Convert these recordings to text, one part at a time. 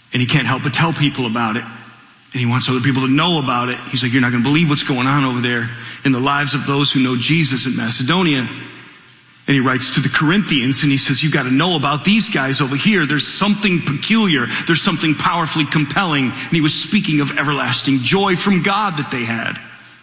And he can't help but tell people about it. And he wants other people to know about it. He's like, you're not going to believe what's going on over there in the lives of those who know Jesus in Macedonia. And he writes to the Corinthians and he says, you got to know about these guys over here. There's something peculiar. There's something powerfully compelling. And he was speaking of everlasting joy from God that they had.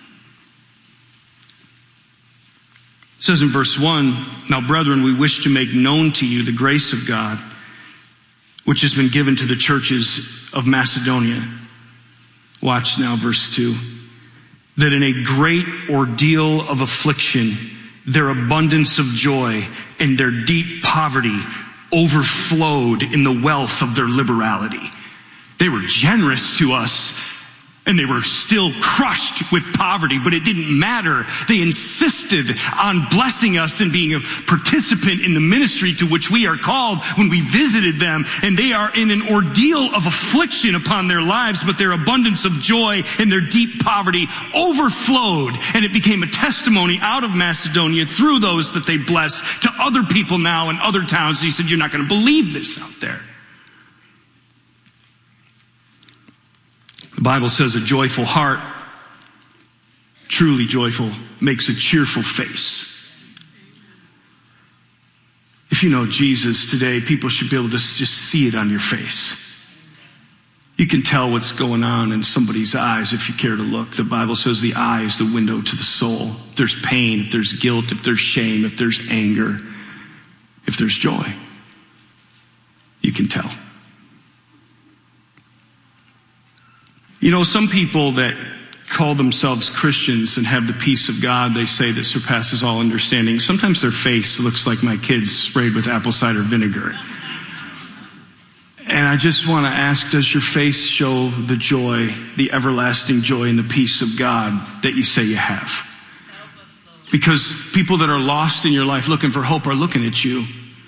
It says in verse 1, now brethren, we wish to make known to you the grace of God, which has been given to the churches of Macedonia. Watch now verse 2. That in a great ordeal of affliction, their abundance of joy and their deep poverty overflowed in the wealth of their liberality. They were generous to us, and they were still crushed with poverty, but it didn't matter. They insisted on blessing us and being a participant in the ministry to which we are called when we visited them. And they are in an ordeal of affliction upon their lives, but their abundance of joy and their deep poverty overflowed. And it became a testimony out of Macedonia through those that they blessed to other people now in other towns. He said, you're not going to believe this out there. The Bible says a joyful heart, truly joyful, makes a cheerful face. If you know Jesus today, people should be able to just see it on your face. You can tell what's going on in somebody's eyes if you care to look. The Bible says the eye is the window to the soul. If there's pain, if there's guilt, if there's shame, if there's anger, if there's joy, you can tell. You know, some people that call themselves Christians and have the peace of God, they say, that surpasses all understanding. Sometimes their face looks like my kids sprayed with apple cider vinegar. And I just want to ask, does your face show the joy, the everlasting joy and the peace of God that you say you have? Because people that are lost in your life looking for hope are looking at you.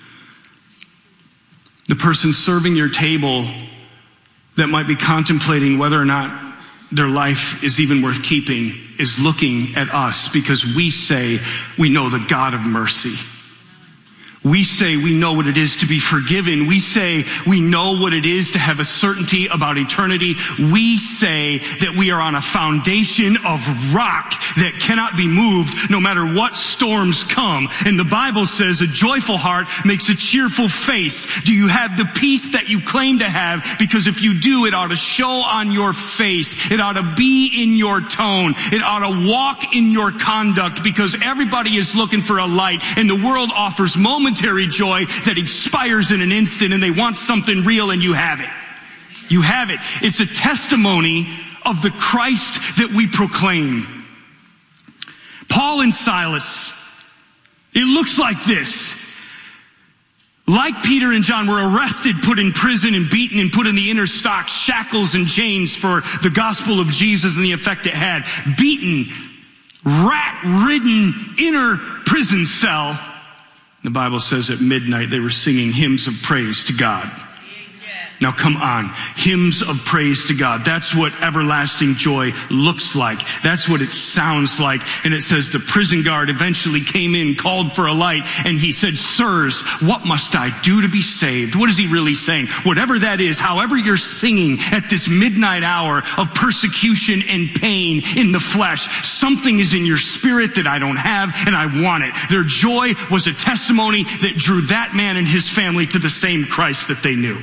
The person serving your table that might be contemplating whether or not their life is even worth keeping is looking at us because we say we know the God of mercy. We say we know what it is to be forgiven. We say we know what it is to have a certainty about eternity. We say that we are on a foundation of rock that cannot be moved no matter what storms come. And the Bible says a joyful heart makes a cheerful face. Do you have the peace that you claim to have? Because if you do, it ought to show on your face. It ought to be in your tone. It ought to walk in your conduct, because everybody is looking for a light, and the world offers momentary joy that expires in an instant, and they want something real, and you have it. You have it. It's a testimony of the Christ that we proclaim. Paul and Silas, it looks like this. Like Peter and John, were arrested, put in prison, and beaten, and put in the inner stocks, shackles and chains for the gospel of Jesus and the effect it had. Beaten, rat-ridden inner prison cell. The Bible says at midnight they were singing hymns of praise to God. Now come on, hymns of praise to God. That's what everlasting joy looks like. That's what it sounds like. And it says the prison guard eventually came in, called for a light, and he said, sirs, what must I do to be saved? What is he really saying? Whatever that is, however you're singing at this midnight hour of persecution and pain in the flesh, something is in your spirit that I don't have, and I want it. Their joy was a testimony that drew that man and his family to the same Christ that they knew.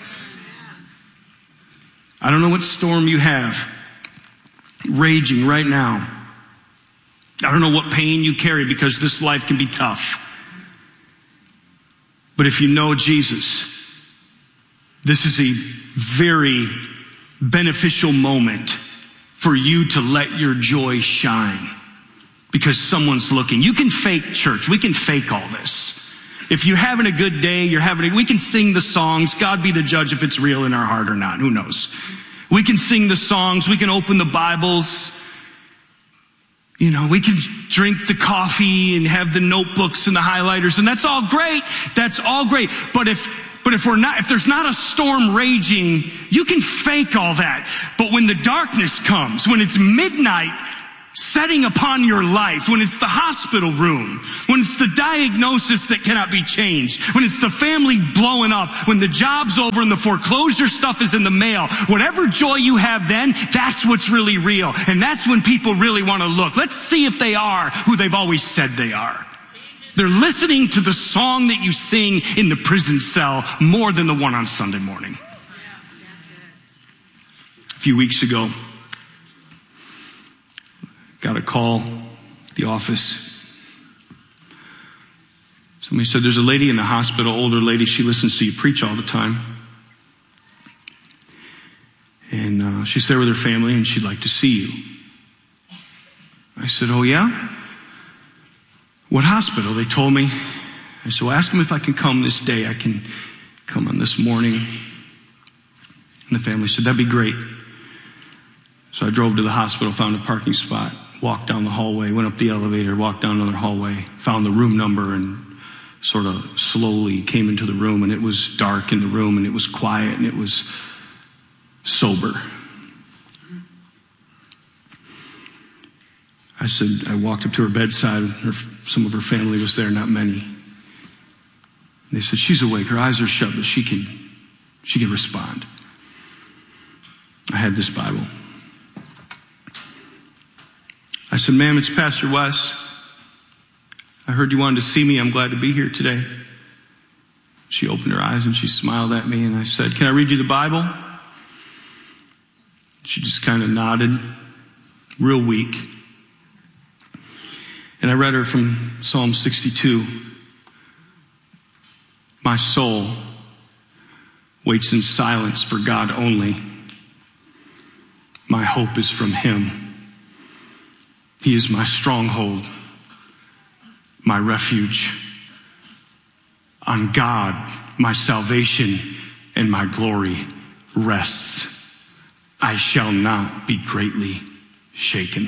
I don't know what storm you have raging right now. I don't know what pain you carry, because this life can be tough. But if you know Jesus, this is a very beneficial moment for you to let your joy shine, because someone's looking. You can fake church. We can fake all this. If you're having a good day, we can sing the songs. God be the judge if it's real in our heart or not. Who knows? We can sing the songs. We can open the Bibles. You know, we can drink the coffee and have the notebooks and the highlighters, and that's all great. That's all great. But if there's not a storm raging, you can fake all that. But when the darkness comes, when it's midnight, setting upon your life, when it's the hospital room, when it's the diagnosis that cannot be changed, when it's the family blowing up, when the job's over and the foreclosure stuff is in the mail, whatever joy you have then, that's what's really real. And that's when people really want to look. Let's see if they are who they've always said they are. They're listening to the song that you sing in the prison cell more than the one on Sunday morning. A few weeks ago, got a call at the office. Somebody said, there's a lady in the hospital, older lady, she listens to you preach all the time. And she's there with her family and she'd like to see you. I said, oh yeah? What hospital? They told me. I said, well, ask them if I can come this day. I can come on this morning. And the family said, that'd be great. So I drove to the hospital, found a parking spot, walked down the hallway, went up the elevator, walked down another hallway, found the room number and sort of slowly came into the room, and it was dark in the room and it was quiet and it was sober. I said, I walked up to her bedside. Some of her family was there, not many. They said, she's awake. Her eyes are shut, but she can respond. I had this Bible. I said, ma'am, it's Pastor Wes. I heard you wanted to see me. I'm glad to be here today. She opened her eyes and she smiled at me and I said, can I read you the Bible? She just kind of nodded, real weak. And I read her from Psalm 62. My soul waits in silence for God only. My hope is from Him. He is my stronghold, my refuge. On God, my salvation and my glory rests. I shall not be greatly shaken.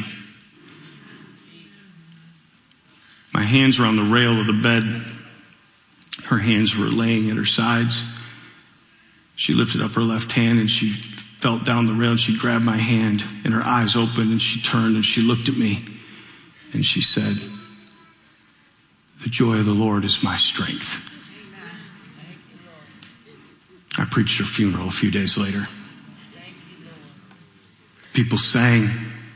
My hands were on the rail of the bed. Her hands were laying at her sides. She lifted up her left hand and she felt down the rail and she grabbed my hand and her eyes opened and she turned and she looked at me and she said, the joy of the Lord is my strength. I preached her funeral a few days later. People sang.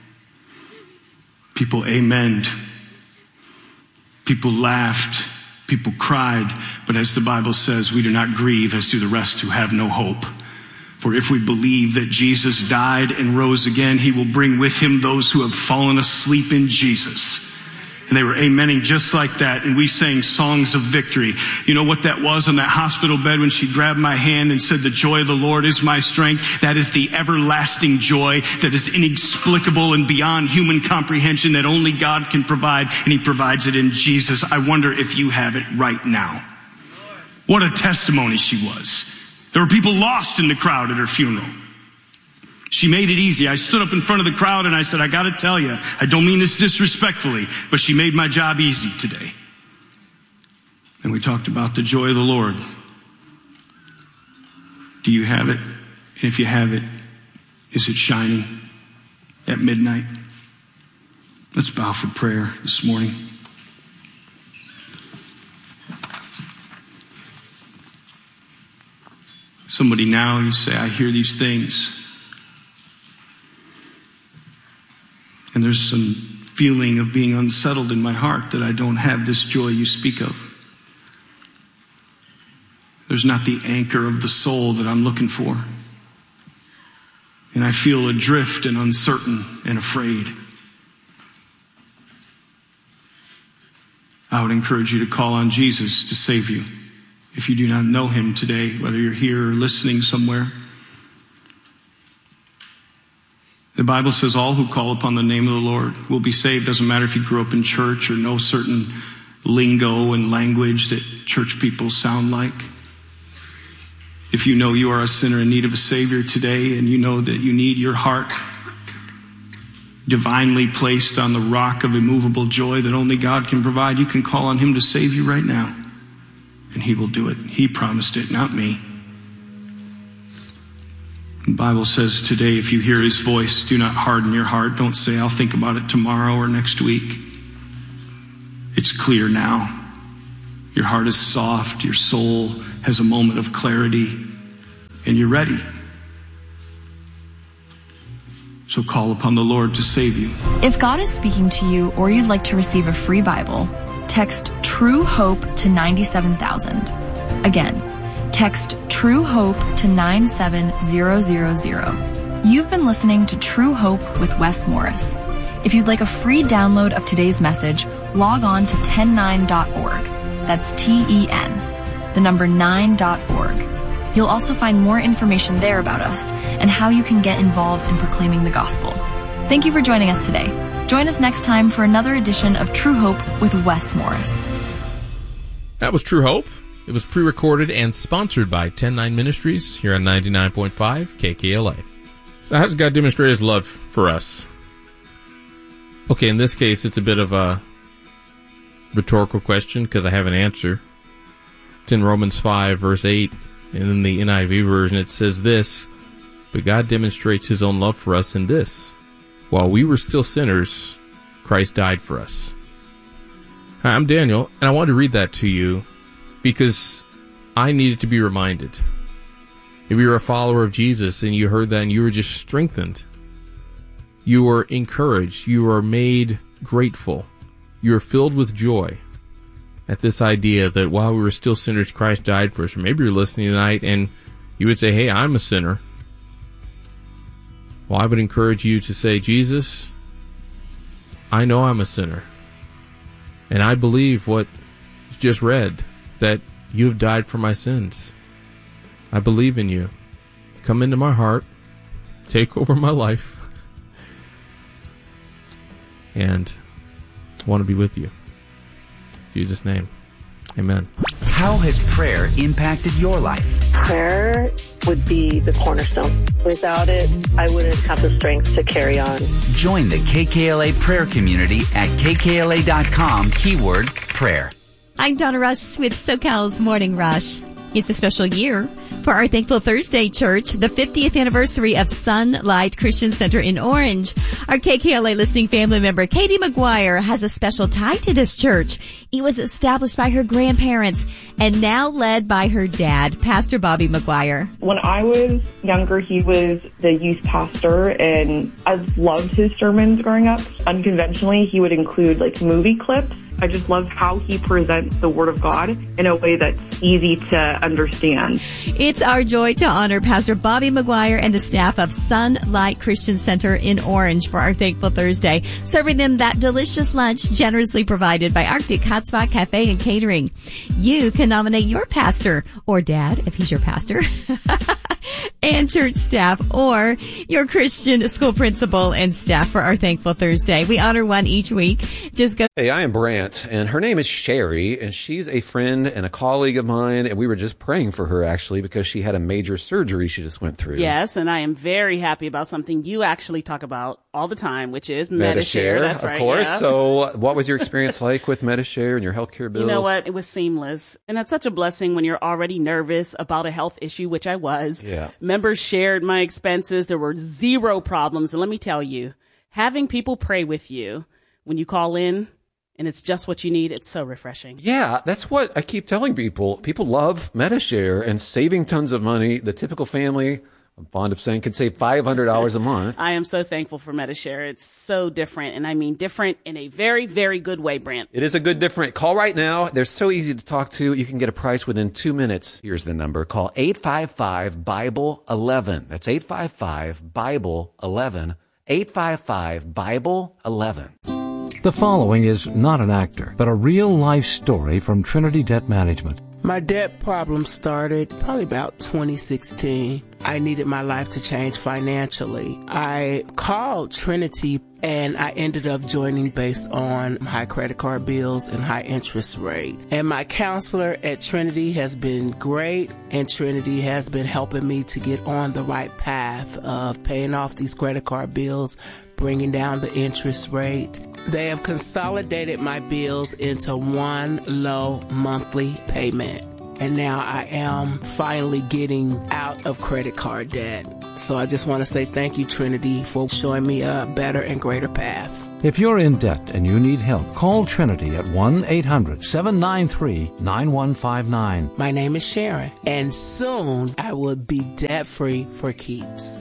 People amened. People laughed. People cried. But as the Bible says, we do not grieve as do the rest who have no hope. For if we believe that Jesus died and rose again, He will bring with Him those who have fallen asleep in Jesus. And they were amening just like that. And we sang songs of victory. You know what that was on that hospital bed when she grabbed my hand and said, the joy of the Lord is my strength? That is the everlasting joy that is inexplicable and beyond human comprehension that only God can provide. And He provides it in Jesus. I wonder if you have it right now. What a testimony she was. There were people lost in the crowd at her funeral. She made it easy. I stood up in front of the crowd and I said, I got to tell you, I don't mean this disrespectfully, but she made my job easy today. And we talked about the joy of the Lord. Do you have it? And if you have it, is it shining at midnight? Let's bow for prayer this morning. Somebody now, you say, I hear these things. And there's some feeling of being unsettled in my heart that I don't have this joy you speak of. There's not the anchor of the soul that I'm looking for. And I feel adrift and uncertain and afraid. I would encourage you to call on Jesus to save you. If you do not know Him today, whether you're here or listening somewhere. The Bible says all who call upon the name of the Lord will be saved. Doesn't matter if you grew up in church or know certain lingo and language that church people sound like. If you know you are a sinner in need of a Savior today and you know that you need your heart divinely placed on the rock of immovable joy that only God can provide, you can call on Him to save you right now. And He will do it. He promised it, not me. The Bible says today, if you hear his voice, do not harden your heart. Don't say, I'll think about it tomorrow or next week. It's clear now. Your heart is soft. Your soul has a moment of clarity, and you're ready. So call upon the Lord to save you. If God is speaking to you or you'd like to receive a free Bible, text True Hope to 97,000. Again, text True Hope to 97000. You've been listening to True Hope with Wes Morris. If you'd like a free download of today's message, log on to 109.org. That's TEN, the number 9.org. You'll also find more information there about us and how you can get involved in proclaiming the gospel. Thank you for joining us today. Join us next time for another edition of True Hope with Wes Morris. That was True Hope. It was pre-recorded and sponsored by 10-9 Ministries here on 99.5 KKLA. So how does God demonstrate his love for us? Okay, in this case, it's a bit of a rhetorical question because I have an answer. It's in Romans 5, verse 8. And in the NIV version, it says this, but God demonstrates his own love for us in this. While we were still sinners, Christ died for us. Hi, I'm Daniel, and I wanted to read that to you because I needed to be reminded. If you're a follower of Jesus and you heard that and you were just strengthened, you were encouraged, you were made grateful, you were filled with joy at this idea that while we were still sinners, Christ died for us. Or maybe you're listening tonight and you would say, hey, I'm a sinner. Well, I would encourage you to say, Jesus, I know I'm a sinner. And I believe what was just read, that you have died for my sins. I believe in you. Come into my heart. Take over my life. And I want to be with you. In Jesus' name, amen. How has prayer impacted your life? Prayer would be the cornerstone. Without it, I wouldn't have the strength to carry on. Join the KKLA prayer community at kkla.com, keyword prayer. I'm Donna Rush with SoCal's Morning Rush. It's a special year for our Thankful Thursday Church, the 50th anniversary of Sunlight Christian Center in Orange. Our KKLA listening family member, Katie McGuire, has a special tie to this church. It was established by her grandparents and now led by her dad, Pastor Bobby McGuire. When I was younger, he was the youth pastor, and I loved his sermons growing up. Unconventionally, he would include like movie clips. I just love how he presents the Word of God in a way that's easy to understand. It's our joy to honor Pastor Bobby McGuire and the staff of Sunlight Christian Center in Orange for our Thankful Thursday, serving them that delicious lunch generously provided by Arctic Hot Spot Cafe and Catering. You can nominate your pastor or dad, if he's your pastor, and church staff, or your Christian school principal and staff for our Thankful Thursday. We honor one each week. Just go. Hey, I am Brant, and her name is Sherry, and she's a friend and a colleague of mine, and we were just praying for her, actually, because she had a major surgery she just went through. Yes, and I am very happy about something you actually talk about all the time, which is Medi-Share. That's right, of course. Yeah. So what was your experience like with Medi-Share and your healthcare bills? You know what? It was seamless. And that's such a blessing when you're already nervous about a health issue, which I was. Yeah. Members shared my expenses. There were zero problems. And let me tell you, having people pray with you when you call in, and it's just what you need, it's so refreshing. Yeah, that's what I keep telling people. People love Medi-Share and saving tons of money. The typical family, I'm fond of saying, can save $500 a month. I am so thankful for Medi-Share. It's so different, and I mean different in a very, very good way, Brent. It is a good different. Call right now. They're so easy to talk to. You can get a price within 2 minutes. Here's the number. Call 855-BIBLE-11. That's 855-BIBLE-11. 855-BIBLE-11. The following is not an actor, but a real-life story from Trinity Debt Management. My debt problem started probably about 2016. I needed my life to change financially. I called Trinity and I ended up joining based on high credit card bills and high interest rate. And my counselor at Trinity has been great, and Trinity has been helping me to get on the right path of paying off these credit card bills, bringing down the interest rate. They have consolidated my bills into one low monthly payment. And now I am finally getting out of credit card debt. So I just want to say thank you, Trinity, for showing me a better and greater path. If you're in debt and you need help, call Trinity at 1-800-793-9159. My name is Sharon, and soon I will be debt-free for keeps.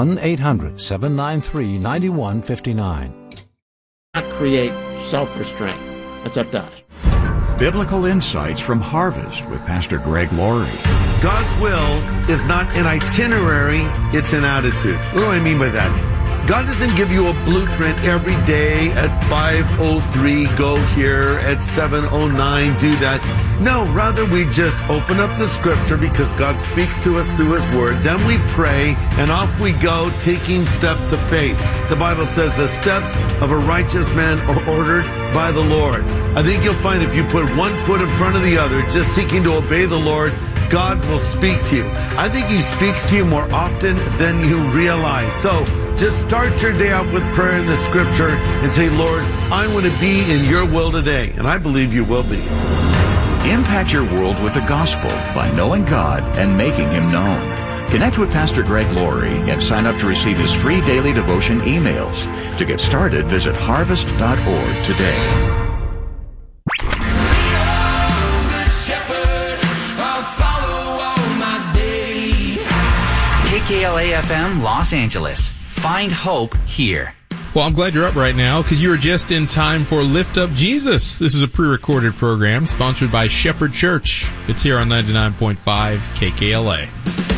1-800-793-9159. Not create self-restraint. That's up to us. Biblical Insights from Harvest with Pastor Greg Laurie. God's will is not an itinerary, it's an attitude. What do I mean by that? God doesn't give you a blueprint every day at 5:03, go here, at 7:09, do that. No, rather we just open up the scripture because God speaks to us through His Word. Then we pray, and off we go, taking steps of faith. The Bible says the steps of a righteous man are ordered by the Lord. I think you'll find if you put one foot in front of the other, just seeking to obey the Lord, God will speak to you. I think He speaks to you more often than you realize. So just start your day off with prayer in the scripture and say, Lord, I want to be in your will today. And I believe you will be. Impact your world with the gospel by knowing God and making Him known. Connect with Pastor Greg Laurie and sign up to receive his free daily devotion emails. To get started, visit harvest.org today. KKLA-FM Los Angeles. Find hope here. Well, I'm glad you're up right now because you were just in time for Lift Up Jesus. This is a pre-recorded program sponsored by Shepherd Church. It's here on 99.5 KKLA.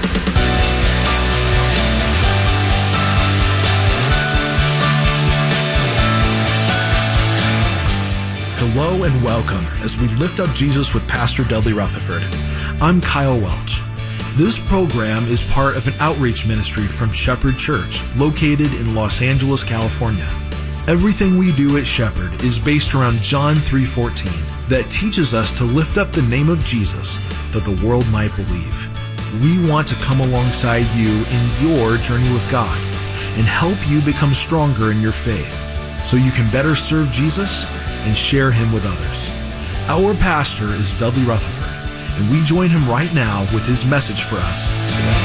Hello and welcome as we lift up Jesus with Pastor Dudley Rutherford. I'm Kyle Welch. This program is part of an outreach ministry from Shepherd Church, located in Los Angeles, California. Everything we do at Shepherd is based around John 3:14 that teaches us to lift up the name of Jesus that the world might believe. We want to come alongside you in your journey with God and help you become stronger in your faith so you can better serve Jesus and share Him with others. Our pastor is Dudley Rutherford, and we join him right now with his message for us today.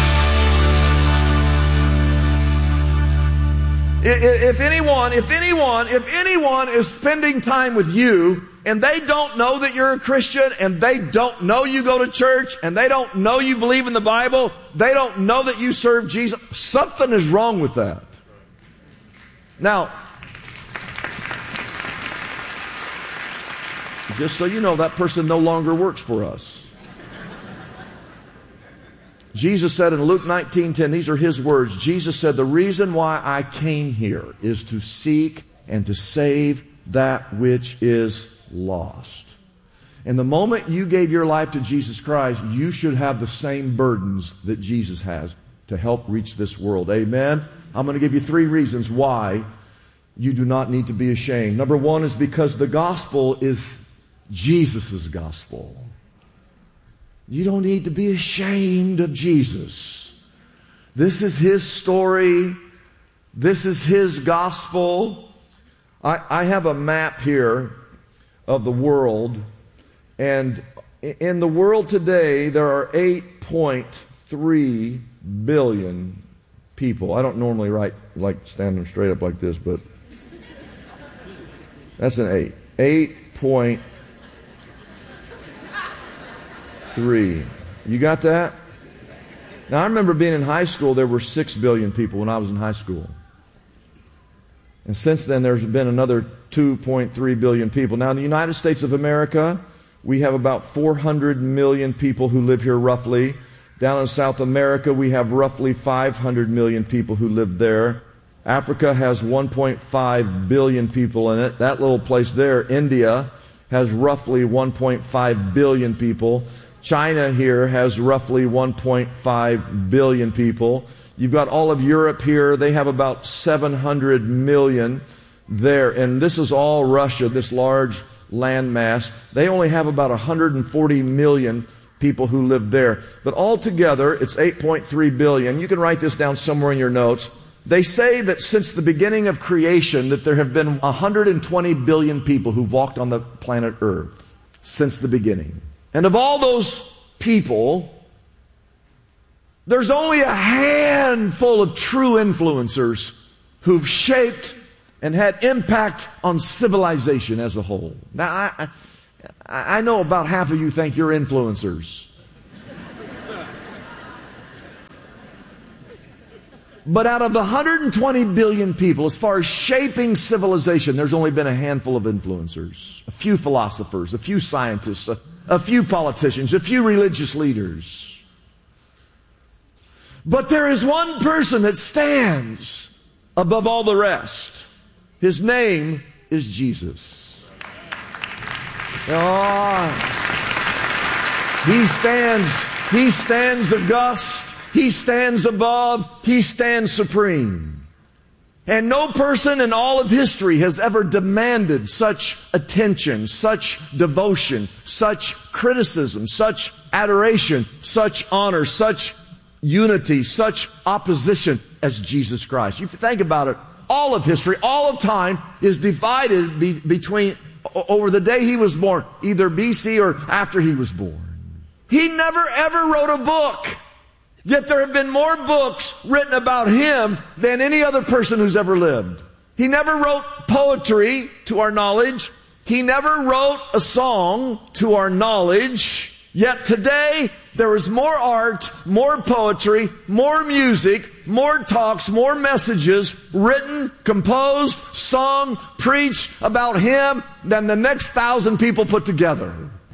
If anyone is spending time with you and they don't know that you're a Christian and they don't know you go to church and they don't know you believe in the Bible, they don't know that you serve Jesus, something is wrong with that. Now, just so you know, that person no longer works for us. Jesus said in Luke 19:10, these are His words. Jesus said, the reason why I came here is to seek and to save that which is lost. And the moment you gave your life to Jesus Christ, you should have the same burdens that Jesus has to help reach this world. Amen? I'm going to give you 3 reasons why you do not need to be ashamed. Number 1 is because the gospel is Jesus' gospel. You don't need to be ashamed of Jesus. This is His story. This is His gospel. I have a map here of the world. And in the world today, there are 8.3 billion people. I don't normally write like standing straight up like this, but that's an 8. 8.3. You got that? Now, I remember being in high school, there were 6 billion people when I was in high school. And since then, there's been another 2.3 billion people. Now, in the United States of America, we have about 400 million people who live here roughly. Down in South America, we have roughly 500 million people who live there. Africa has 1.5 billion people in it. That little place there, India, has roughly 1.5 billion people. China here has roughly 1.5 billion people. You've got all of Europe here. They have about 700 million there. And this is all Russia, this large landmass. They only have about 140 million people who live there. But altogether, it's 8.3 billion. You can write this down somewhere in your notes. They say that since the beginning of creation, that there have been 120 billion people who've walked on the planet Earth since the beginning. And of all those people, There's only a handful of true influencers who've shaped and had impact on civilization as a whole. Now, I know about half of you think you're influencers. But out of the 120 billion people, as far as shaping civilization, there's only been a handful of influencers. A few philosophers, a few scientists, a few politicians, a few religious leaders. But there is one person that stands above all the rest. His name is Jesus. He stands august. He stands above. He stands supreme. And no person in all of history has ever demanded such attention, such devotion, such criticism, such adoration, such honor, such unity, such opposition as Jesus Christ. You think about it, all of history, all of time is divided between over the day he was born, either BC or after he was born. He never ever wrote a book. Yet there have been more books written about him than any other person who's ever lived. He never wrote poetry to our knowledge. He never wrote a song to our knowledge. Yet today, there is more art, more poetry, more music, more talks, more messages written, composed, sung, preached about him than the next 1,000 people put together.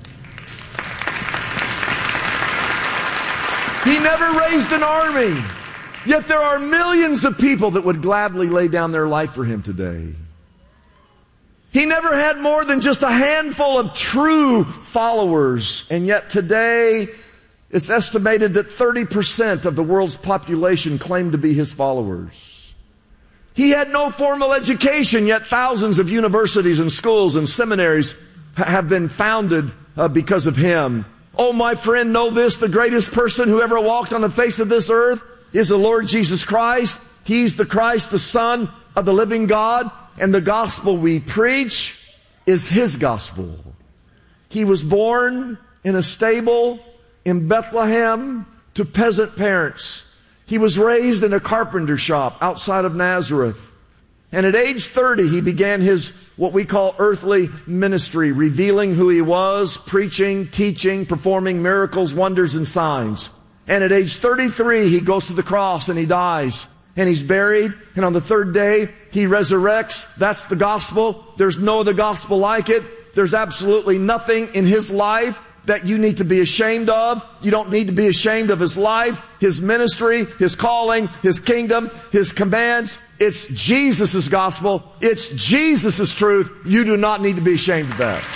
He never raised an army. Yet there are millions of people that would gladly lay down their life for him today. He never had more than just a handful of true followers. And yet today, it's estimated that 30% of the world's population claim to be his followers. He had no formal education, yet thousands of universities and schools and seminaries have been founded because of him. Oh, my friend, know this, the greatest person who ever walked on the face of this earth is the Lord Jesus Christ. He's the Christ, the Son of the living God, and the gospel we preach is his gospel. He was born in a stable in Bethlehem to peasant parents. He was raised in a carpenter shop outside of Nazareth. And at age 30, he began his, what we call earthly ministry, revealing who he was, preaching, teaching, performing miracles, wonders, and signs. And at age 33, he goes to the cross and he dies. And he's buried. And on the third day, he resurrects. That's the gospel. There's no other gospel like it. There's absolutely nothing in his life that you need to be ashamed of. You don't need to be ashamed of his life, his ministry, his calling, his kingdom, his commands. It's Jesus' gospel. It's Jesus' truth. You do not need to be ashamed of that.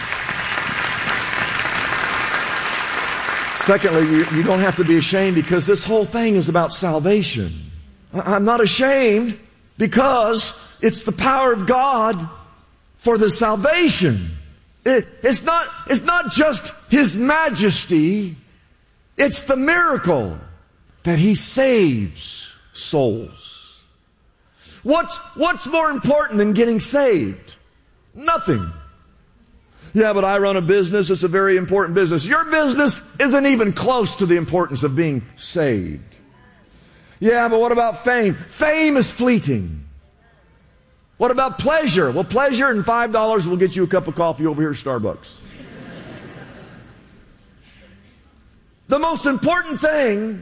Secondly, you don't have to be ashamed because this whole thing is about salvation. I'm not ashamed because it's the power of God for the salvation. It's not just his majesty. It's the miracle that he saves souls. What's more important than getting saved? Nothing. Yeah, but I run a business. It's a very important business. Your business isn't even close to the importance of being saved. Yeah, but what about fame? Fame is fleeting. What about pleasure? Well, pleasure and $5 will get you a cup of coffee over here at Starbucks. The most important thing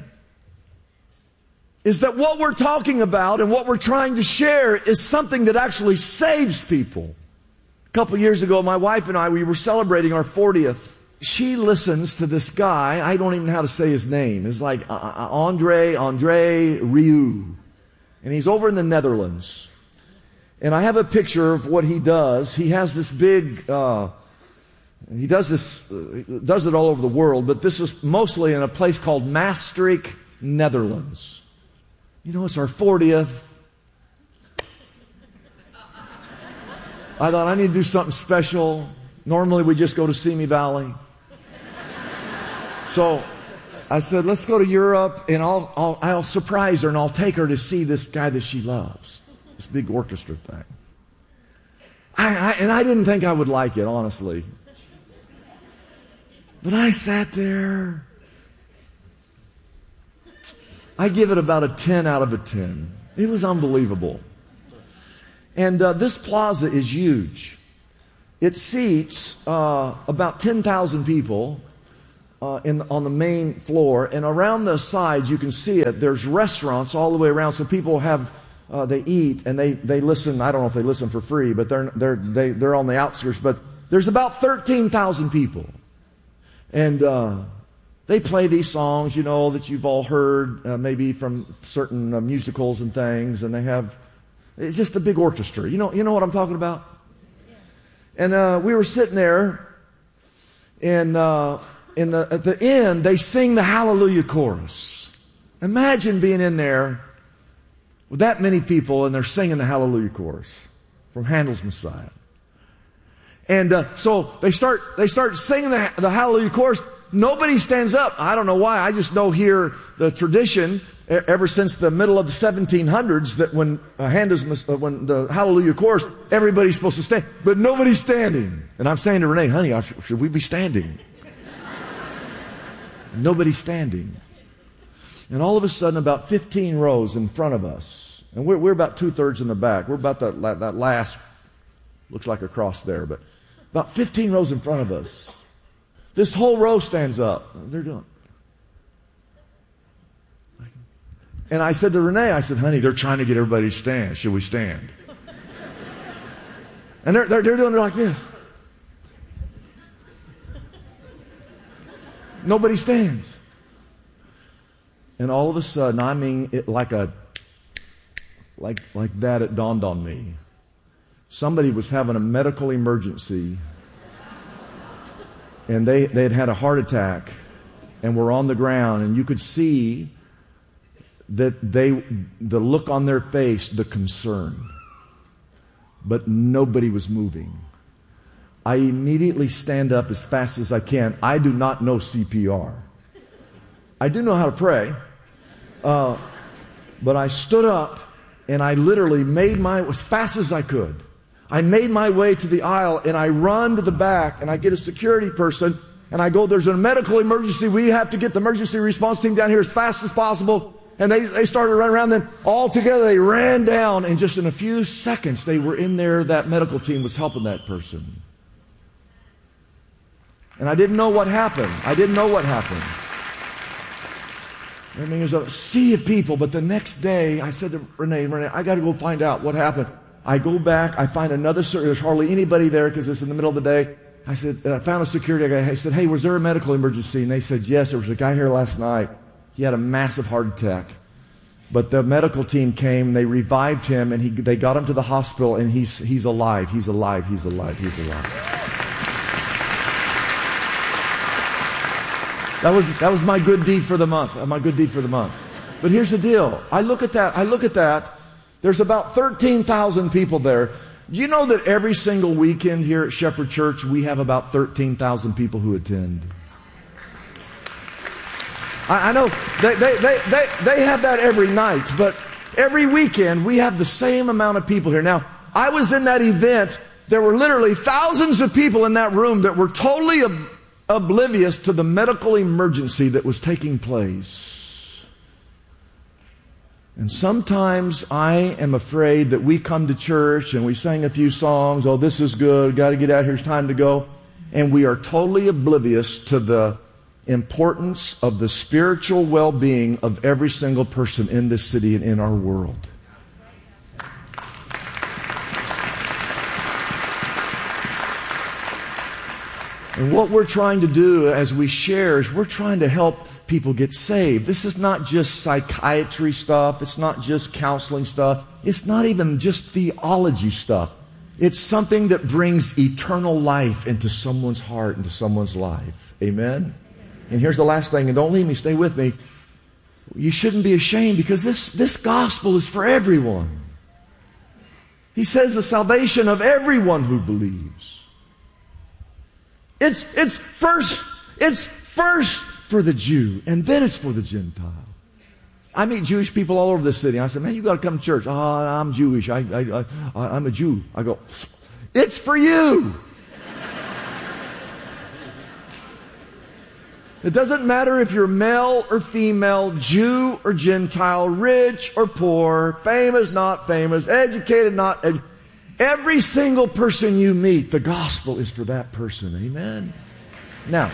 is that what we're talking about and what we're trying to share is something that actually saves people. A couple years ago, my wife and I, we were celebrating our 40th. She listens to this guy. I don't even know how to say his name. It's like Andre Rieu. And he's over in the Netherlands. And I have a picture of what he does. He has this big, he does it all over the world, but this is mostly in a place called Maastricht, Netherlands. You know, it's our 40th. I thought I need to do something special. Normally we just go to Simi Valley. So I said, let's go to Europe and I'll surprise her and I'll take her to see this guy that she loves. This big orchestra thing. And I didn't think I would like it, honestly. But I sat there. I give it about a 10 out of a 10. It was unbelievable. And this plaza is huge. It seats about 10,000 people on the main floor, and around the sides you can see it. There's restaurants all the way around, so people have they eat and they listen. I don't know if they listen for free, but they're on the outskirts. But there's about 13,000 people, and they play these songs, that you've all heard, maybe from certain musicals and things, and it's just a big orchestra. You know what I'm talking about? And we were sitting there, and at the end, they sing the Hallelujah chorus. Imagine being in there with that many people, and they're singing the Hallelujah chorus from Handel's Messiah. And so they start singing the Hallelujah chorus. Nobody stands up. I don't know why. I just know here the tradition ever since the middle of the 1700s that when the Hallelujah chorus, everybody's supposed to stand, but nobody's standing. And I'm saying to Renee, honey, should we be standing? Nobody's standing. And all of a sudden, about 15 rows in front of us, and we're about 2/3 in the back. We're about that last, looks like a cross there, but about 15 rows in front of us. This whole row stands up. They're doing. And I said to Renee, honey, they're trying to get everybody to stand. Should we stand? And they're doing it like this. Nobody stands. And all of a sudden, I mean, it like that, it dawned on me. Somebody was having a medical emergency, and they had a heart attack, and were on the ground, and you could see that the look on their face, the concern, but nobody was moving. I immediately stand up as fast as I can. I do not know CPR. I do know how to pray. But I stood up and I literally as fast as I could. I made my way to the aisle and I run to the back and I get a security person and I go, there's a medical emergency. We have to get the emergency response team down here as fast as possible. And they started running around. Then all together they ran down, and just in a few seconds they were in there. That medical team was helping that person. And I didn't know what happened. I mean, there's a sea of people. But the next day, I said to Renee, I got to go find out what happened. I go back. I find another. There's hardly anybody there because it's in the middle of the day. I said, I found a security guy. I said, hey, was there a medical emergency? And they said, yes, there was a guy here last night. He had a massive heart attack. But the medical team came, and they revived him, and they got him to the hospital, and he's alive. He's alive. He's alive. He's alive. That was my good deed for the month. But here's the deal. I look at that. There's about 13,000 people there. Do you know that every single weekend here at Shepherd Church, we have about 13,000 people who attend? I know they have that every night, but every weekend we have the same amount of people here. Now, I was in that event. There were literally thousands of people in that room that were totally oblivious to the medical emergency that was taking place. And sometimes I am afraid that we come to church and we sing a few songs. Oh, this is good. Got to get out here. It's time to go. And we are totally oblivious to the importance of the spiritual well-being of every single person in this city and in our world. And what we're trying to do as we share is we're trying to help people get saved. This is not just psychiatry stuff. It's not just counseling stuff. It's not even just theology stuff. It's something that brings eternal life into someone's heart, into someone's life. Amen? And here's the last thing, and don't leave me, stay with me. You shouldn't be ashamed because this gospel is for everyone. He says the salvation of everyone who believes. It's first for the Jew, and then it's for the Gentile. I meet Jewish people all over the city. I said, man, you got to come to church. Oh, I'm Jewish. I'm a Jew. I go, it's for you. It doesn't matter if you're male or female, Jew or Gentile, rich or poor, famous, not famous, educated, not educated. Every single person you meet, the gospel is for that person. Amen? Now,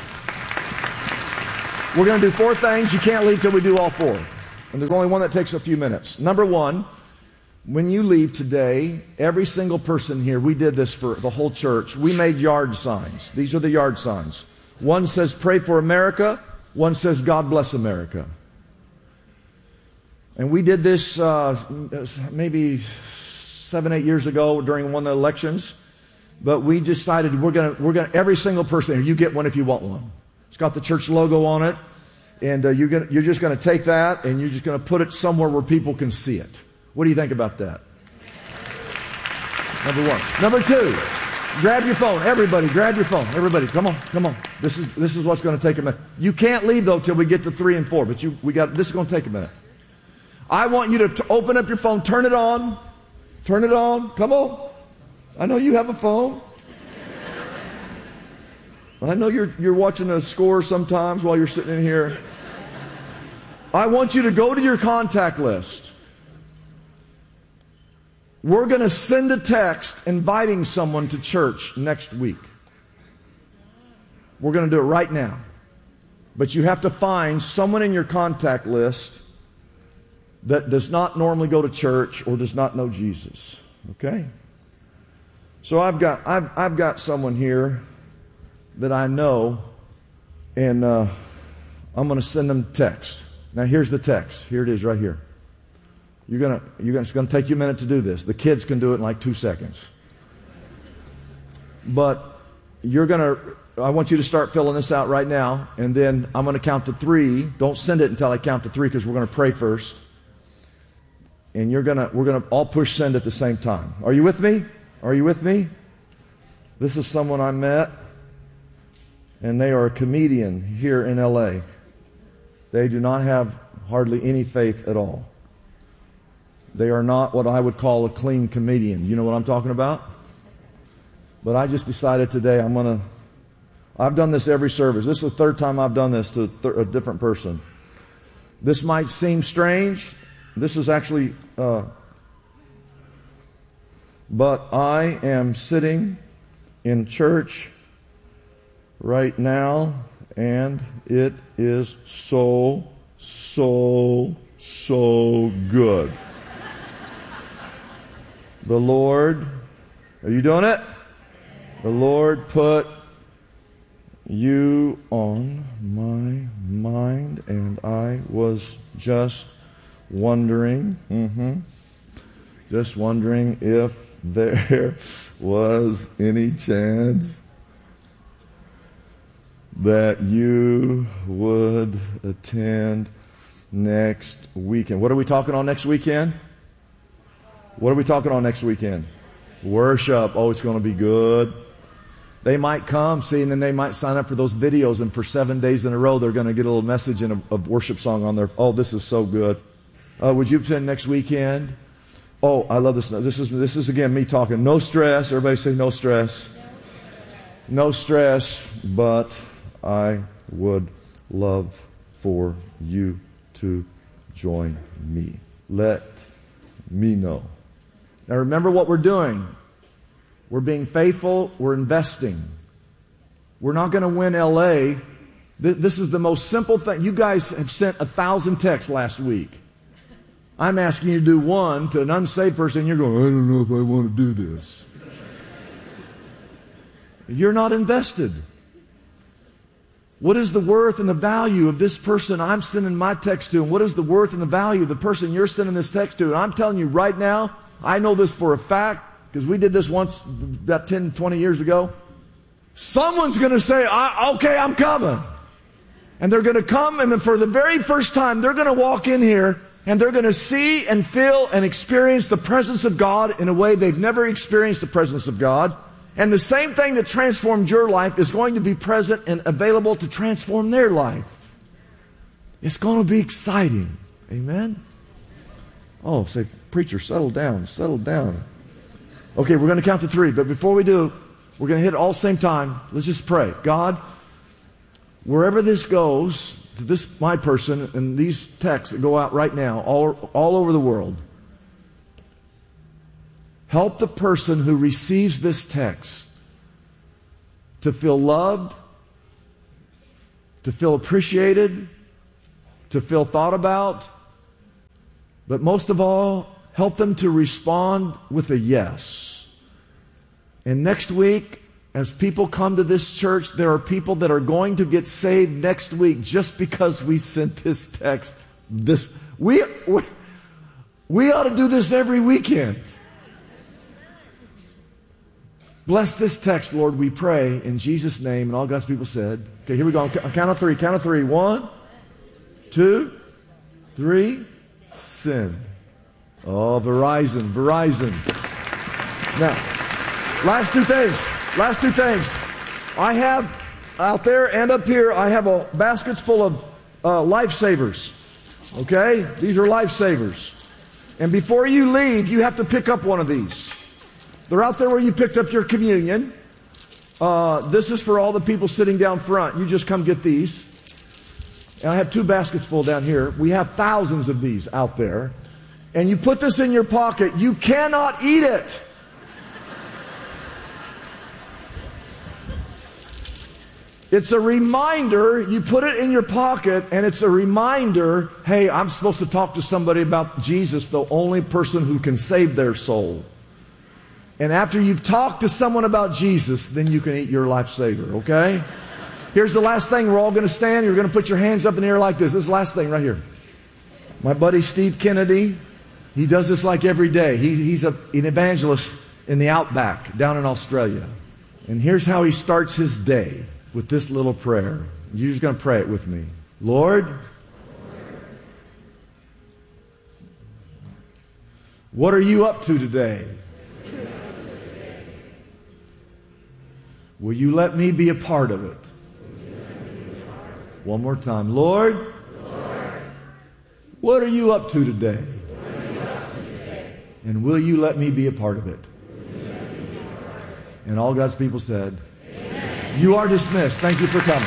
we're going to do 4 things. You can't leave till we do all 4. And there's only one that takes a few minutes. Number 1, when you leave today, every single person here, we did this for the whole church. We made yard signs. These are the yard signs. One says, pray for America. One says, God bless America. And we did this maybe 7-8 years ago during one of the elections. But we decided we're gonna every single person here, you get one if you want one. It's got the church logo on it. And you're just going to take that and you're just going to put it somewhere where people can see it. What do you think about that? Number 1. Number 2. Grab your phone. Everybody, grab your phone. Everybody, come on. This is what's going to take a minute. You can't leave though till we get to 3 and 4. But this is going to take a minute. I want you to open up your phone. Turn it on. Turn it on. Come on. I know you have a phone. I know you're watching a score sometimes while you're sitting in here. I want you to go to your contact list. We're going to send a text inviting someone to church next week. We're going to do it right now. But you have to find someone in your contact list that does not normally go to church or does not know Jesus. Okay? So I've got someone here that I know, and I'm going to send them a text. Now here's the text. Here it is right here. It's going to take you a minute to do this. The kids can do it in like 2 seconds. But I want you to start filling this out right now, and then I'm going to count to 3. Don't send it until I count to 3 because we're going to pray first. And we're going to all push send at the same time. Are you with me? Are you with me? This is someone I met, and they are a comedian here in LA. They do not have hardly any faith at all. They are not what I would call a clean comedian. You know what I'm talking about? But I just decided today I've done this every service. This is the 3rd time I've done this to a different person. This might seem strange. This is actually, but I am sitting in church right now, and it is so good. The Lord, are you doing it? The Lord put you on my mind, and I was just wondering if there was any chance that you would attend next weekend. What are we talking on next weekend? What are we talking on next weekend? Worship. Oh, it's going to be good. They might come, and then they might sign up for those videos, and for 7 days in a row, they're going to get a little message and a worship song on their. Oh, this is so good. Would you attend next weekend? Oh, I love this. This is again me talking. No stress. Everybody say no stress. No stress, but I would love for you to join me. Let me know. Now remember what we're doing. We're being faithful. We're investing. We're not going to win LA. This is the most simple thing. You guys have sent 1,000 texts last week. I'm asking you to do one to an unsaved person. You're going, I don't know if I want to do this. You're not invested. What is the worth and the value of this person I'm sending my text to? And what is the worth and the value of the person you're sending this text to? And I'm telling you right now, I know this for a fact, because we did this once about 10, 20 years ago. Someone's going to say, okay, I'm coming. And they're going to come, and then for the very first time, they're going to walk in here, and they're going to see and feel and experience the presence of God in a way they've never experienced the presence of God. And the same thing that transformed your life is going to be present and available to transform their life. It's going to be exciting. Amen? Oh, say, preacher, settle down, settle down. Okay, we're going to count to 3, but before we do, we're going to hit it all at the same time. Let's just pray. God, wherever this goes, to this my person and these texts that go out right now all over the world, help the person who receives this text to feel loved, to feel appreciated, to feel thought about, but most of all, help them to respond with a yes. And next week, as people come to this church, there are people that are going to get saved next week just because we sent this text. We ought to do this every weekend. Bless this text, Lord, we pray in Jesus' name. And all God's people said, okay, here we go. Count of three. Count of three. 1, 2, 3. Sin. Oh, Verizon. Now, last two things. I have out there and up here, I have baskets full of lifesavers. Okay? These are lifesavers. And before you leave, you have to pick up one of these. They're out there where you picked up your communion. This is for all the people sitting down front. You just come get these. And I have 2 baskets full down here. We have thousands of these out there. And you put this in your pocket. You cannot eat it. It's a reminder. You put it in your pocket, and it's a reminder, hey, I'm supposed to talk to somebody about Jesus, the only person who can save their soul. And after you've talked to someone about Jesus, then you can eat your lifesaver, okay? Here's the last thing. We're all going to stand. You're going to put your hands up in the air like this. This is the last thing right here. My buddy Steve Kennedy, he does this like every day. He's an evangelist in the outback down in Australia. And here's how he starts his day, with this little prayer. You're just going to pray it with me. Lord, what are you up to today? Will you let me be a part of it? One more time. Lord, what are you up to today? And will you let me be a part of it? And all God's people said, amen. You are dismissed. Thank you for coming.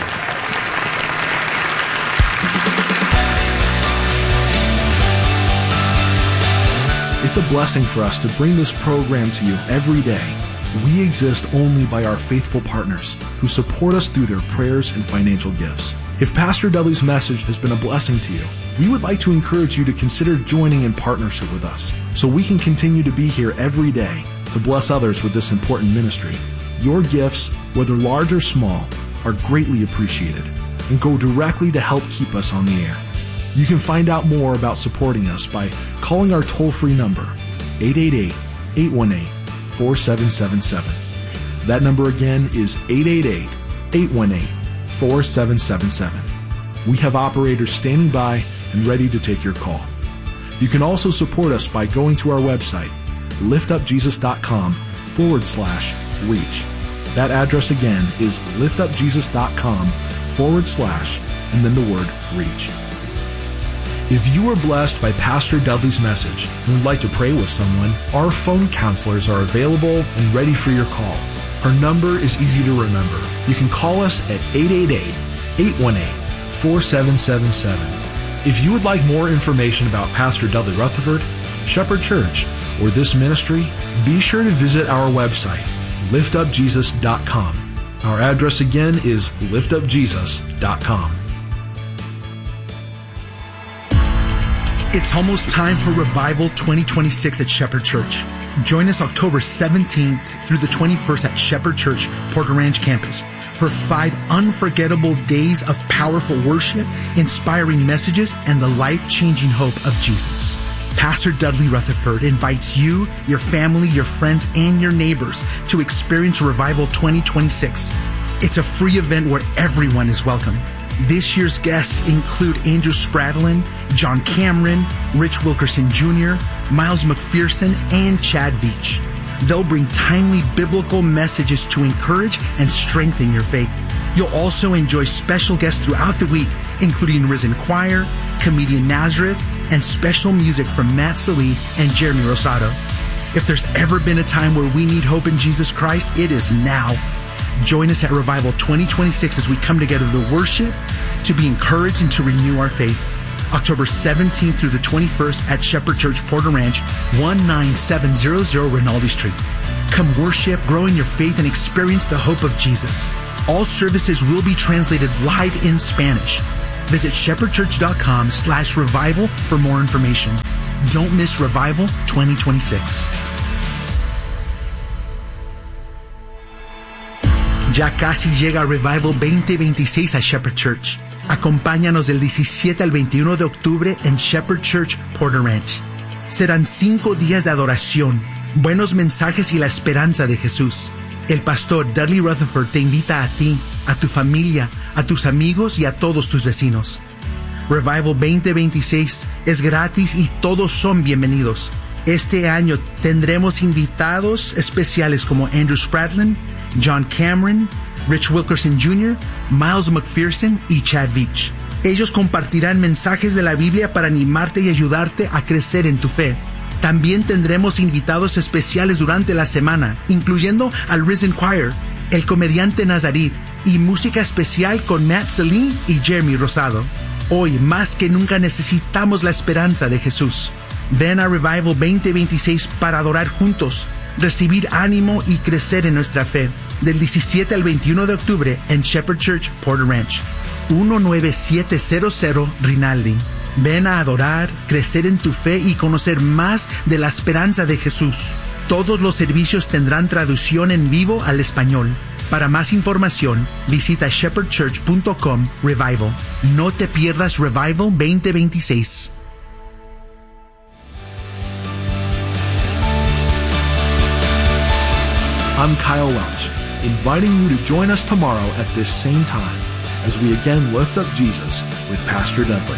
It's a blessing for us to bring this program to you every day. We exist only by our faithful partners who support us through their prayers and financial gifts. If Pastor Dudley's message has been a blessing to you, we would like to encourage you to consider joining in partnership with us so we can continue to be here every day to bless others with this important ministry. Your gifts, whether large or small, are greatly appreciated and go directly to help keep us on the air. You can find out more about supporting us by calling our toll-free number, 888-818-4777. That number again is 888-818-4777. We have operators standing by and ready to take your call. You can also support us by going to our website, liftupjesus.com/reach. That address again is liftupjesus.com/ and then the word reach. If you were blessed by Pastor Dudley's message and would like to pray with someone, our phone counselors are available and ready for your call. Her number is easy to remember. You can call us at 888-818-4777. If you would like more information about Pastor Dudley Rutherford, Shepherd Church, or this ministry, be sure to visit our website, liftupjesus.com. Our address again is liftupjesus.com. It's almost time for Revival 2026 at Shepherd Church. Join us October 17th through the 21st at Shepherd Church, Porter Ranch campus for 5 unforgettable days of powerful worship, inspiring messages, and the life-changing hope of Jesus. Pastor Dudley Rutherford invites you, your family, your friends, and your neighbors to experience Revival 2026. It's a free event where everyone is welcome. This year's guests include Andrew Spradlin, John Cameron, Rich Wilkerson Jr., Miles McPherson, and Chad Veach. They'll bring timely biblical messages to encourage and strengthen your faith. You'll also enjoy special guests throughout the week, including Risen Choir, comedian Nazareth, and special music from Matt Sallee and Jeremy Rosado. If there's ever been a time where we need hope in Jesus Christ, it is now. Join us at Revival 2026 as we come together to worship, to be encouraged, and to renew our faith. October 17th through the 21st at Shepherd Church, Porter Ranch, 19700 Rinaldi Street. Come worship, grow in your faith, and experience the hope of Jesus. All services will be translated live in Spanish. Visit shepherdchurch.com/revival for more information. Don't miss Revival 2026. Ya casi llega Revival 2026 a Shepherd Church. Acompáñanos del 17 al 21 de octubre en Shepherd Church, Porter Ranch. Serán 5 días de adoración, buenos mensajes y la esperanza de Jesús. El pastor Dudley Rutherford te invita a ti, a tu familia, a tus amigos y a todos tus vecinos. Revival 2026 es gratis y todos son bienvenidos. Este año tendremos invitados especiales como Andrew Spradlin, John Cameron, Rich Wilkerson Jr., Miles McPherson y Chad Veach. Ellos compartirán mensajes de la Biblia para animarte y ayudarte a crecer en tu fe. También tendremos invitados especiales durante la semana, incluyendo al Risen Choir, el comediante Nazarit y música especial con Matt Celine y Jeremy Rosado. Hoy, más que nunca, necesitamos la esperanza de Jesús. Ven a Revival 2026 para adorar juntos, recibir ánimo y crecer en nuestra fe. Del 17 al 21 de octubre en Shepherd Church, Porter Ranch, 19700 Rinaldi. Ven a adorar, crecer en tu fe y conocer más de la esperanza de Jesús. Todos los servicios tendrán traducción en vivo al español. Para más información, visita shepherdchurch.com Revival. No te pierdas Revival 2026. I'm Kyle Welch, inviting you to join us tomorrow at this same time as we again lift up Jesus with Pastor Dudley.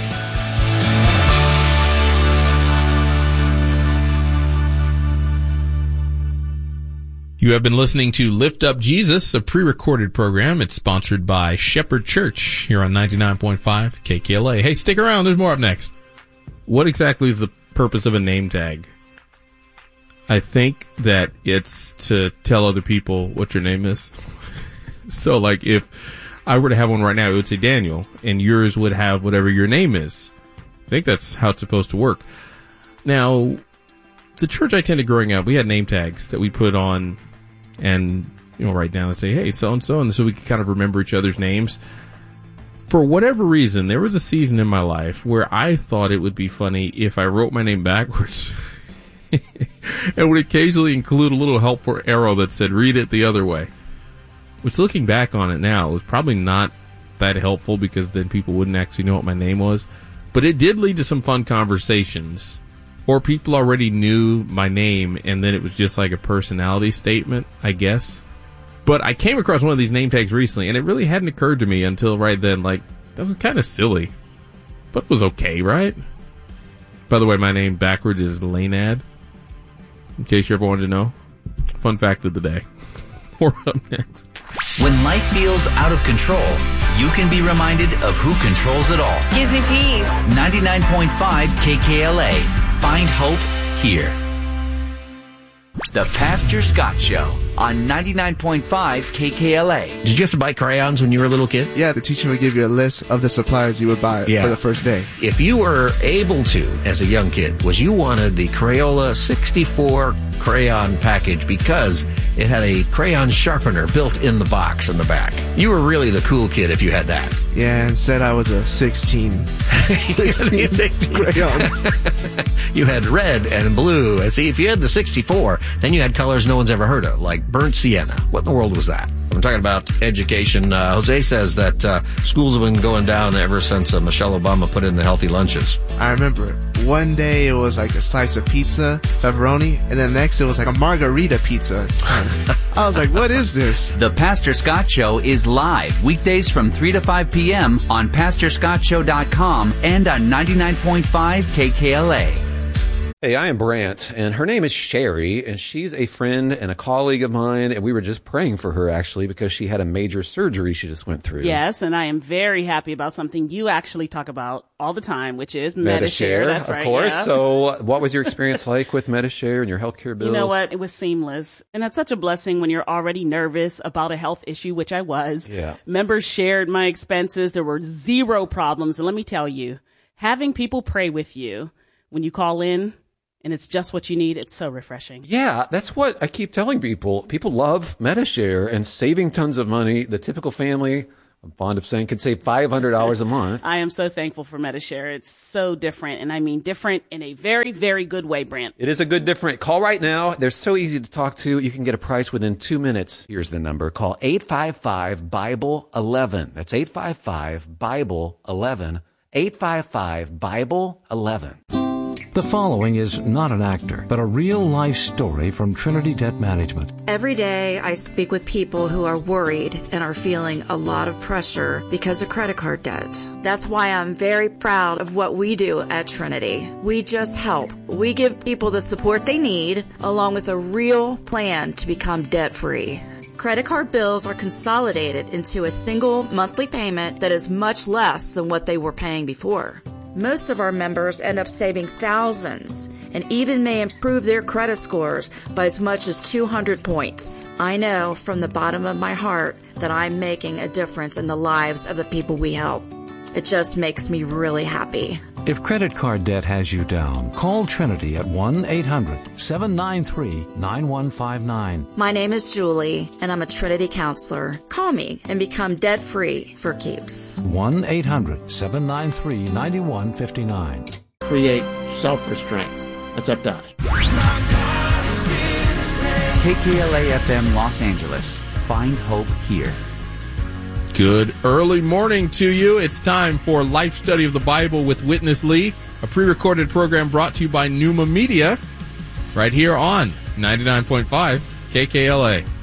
You have been listening to Lift Up Jesus, a pre-recorded program. It's sponsored by Shepherd Church here on 99.5 KKLA. Hey, stick around. There's more up next. What exactly is the purpose of a name tag? I think that it's to tell other people what your name is. So, like, if I were to have one right now, it would say Daniel, and yours would have whatever your name is. I think that's how it's supposed to work. Now, the church I attended growing up, we had name tags that we put on and, write down and say, hey, so-and-so, and so we could kind of remember each other's names. For whatever reason, there was a season in my life where I thought it would be funny if I wrote my name backwards and would occasionally include a little helpful arrow that said, read it the other way. Which, looking back on it now, was probably not that helpful because then people wouldn't actually know what my name was. But it did lead to some fun conversations. Or people already knew my name, and then it was just like a personality statement, I guess. But I came across one of these name tags recently, and it really hadn't occurred to me until right then, like, that was kind of silly. But it was okay, right? By the way, my name backwards is Lainad, in case you ever wanted to know. Fun fact of the day. We're up next. When life feels out of control, you can be reminded of who controls it all. Gives me peace. 99.5 KKLA. Find hope here. The Pastor Scott Show on 99.5 KKLA. Did you have to buy crayons when you were a little kid? Yeah, the teacher would give you a list of the supplies you would buy for the first day. If you were able to, as a young kid, you wanted the Crayola 64 crayon package because it had a crayon sharpener built in the box in the back. You were really the cool kid if you had that. Yeah, and said I was a 16 crayons. You had red and blue. And see, if you had the 64, then you had colors no one's ever heard of, like burnt sienna. What in the world was that? I'm talking about education. Jose says that schools have been going down ever since Michelle Obama put in the healthy lunches. I remember one day it was like a slice of pizza, pepperoni, and then next it was like a margarita pizza. I was like, what is this? The Pastor Scott Show is live weekdays from 3 to 5 p.m. on PastorScottShow.com and on 99.5 KKLA. Hey, I am Brant, and her name is Sherry, and she's a friend and a colleague of mine, and we were just praying for her, actually, because she had a major surgery she just went through. Yes, and I am very happy about something you actually talk about all the time, which is Medi-Share. That's right. Of course. Yeah. So what was your experience like with Medi-Share and your healthcare bills? You know what? It was seamless. And that's such a blessing when you're already nervous about a health issue, which I was. Yeah. Members shared my expenses. There were zero problems. And let me tell you, having people pray with you when you call in, and it's just what you need, it's so refreshing. Yeah, that's what I keep telling people. People love Medi-Share and saving tons of money. The typical family, I'm fond of saying, can save $500 a month. I am so thankful for Medi-Share. It's so different, and I mean different in a very, very good way, Brant. It is a good different. Call right now. They're so easy to talk to. You can get a price within 2 minutes. Here's the number. Call 855-BIBLE-11. That's 855-BIBLE-11. 855-BIBLE-11. The following is not an actor, but a real-life story from Trinity Debt Management. Every day I speak with people who are worried and are feeling a lot of pressure because of credit card debt. That's why I'm very proud of what we do at Trinity. We just help. We give people the support they need, along with a real plan to become debt-free. Credit card bills are consolidated into a single monthly payment that is much less than what they were paying before. Most of our members end up saving thousands and even may improve their credit scores by as much as 200 points. I know from the bottom of my heart that I'm making a difference in the lives of the people we help. It just makes me really happy. If credit card debt has you down, call Trinity at 1-800-793-9159. My name is Julie, and I'm a Trinity counselor. Call me and become debt-free for keeps. 1-800-793-9159. Create self-restraint. That's up to us. KKLA-FM Los Angeles. Find hope here. Good early morning to you. It's time for Life Study of the Bible with Witness Lee, a pre-recorded program brought to you by Pneuma Media, right here on 99.5 KKLA.